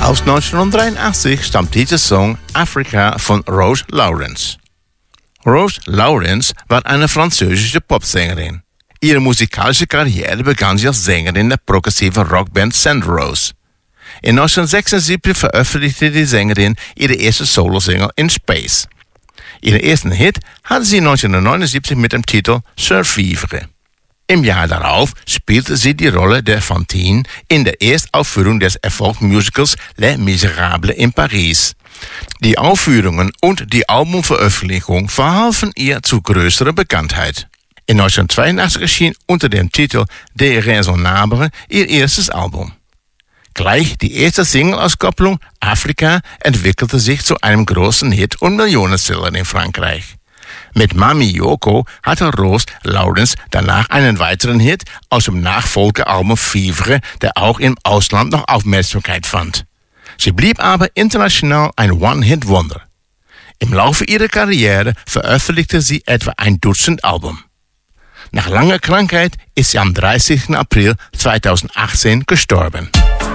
Aus 1983 stammt dieser Song Africa von Rose Lawrence. Rose Lawrence war eine französische Popsängerin. Ihre musikalische Karriere begann sie als Sängerin der progressiven Rockband Sand Rose. In 1976 veröffentlichte die Sängerin ihre erste Solosingle In Space. Ihren ersten Hit hatte sie 1979 mit dem Titel Survivre. Im Jahr darauf spielte sie die Rolle der Fantine in der Erstaufführung des Erfolgsmusicals Les Miserables in Paris. Die Aufführungen und die Albumveröffentlichung verhalfen ihr zu größerer Bekanntheit. In 1982 erschien unter dem Titel Des Raisonnables ihr erstes Album. Gleich die erste Single-Auskopplung Afrika entwickelte sich zu einem großen Hit und Millionenseller in Frankreich. Mit Mami Yoko hatte Rose Lawrence danach einen weiteren Hit aus dem Nachfolgealbum Vivre, der auch im Ausland noch Aufmerksamkeit fand. Sie blieb aber international ein One-Hit-Wonder. Im Laufe ihrer Karriere veröffentlichte sie etwa ein Dutzend Alben. Nach langer Krankheit ist sie am 30. April 2018 gestorben.